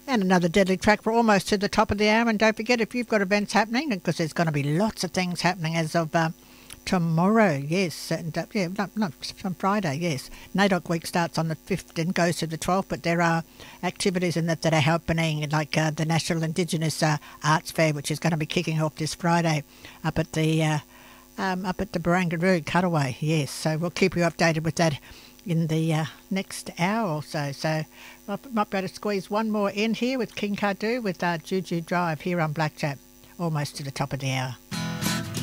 And another deadly track. We're almost to the top of the hour. And don't forget, if you've got events happening, because there's going to be lots of things happening as of tomorrow, yes. And, not from Friday, yes. NAIDOC week starts on the 5th and goes to the 12th, but there are activities in that are happening, like the National Indigenous Arts Fair, which is going to be kicking off this Friday up at the Barangaroo Cutaway, yes. So we'll keep you updated with that in the next hour or so. So I might be able to squeeze one more in here with King Kadu with Juju Drive here on Black Chat, almost to the top of the hour.